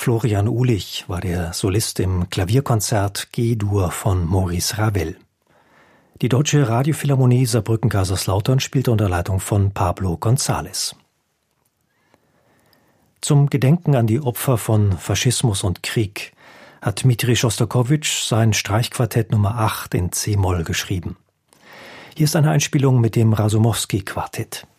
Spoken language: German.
Florian Uhlich war der Solist im Klavierkonzert G-Dur von Maurice Ravel. Die Deutsche Radiophilharmonie Saarbrücken-Kaiserslautern spielte unter Leitung von Pablo González. Zum Gedenken an die Opfer von Faschismus und Krieg hat Dmitri Schostakowitsch sein Streichquartett Nummer 8 in C-Moll geschrieben. Hier ist eine Einspielung mit dem Rasumowski-Quartett.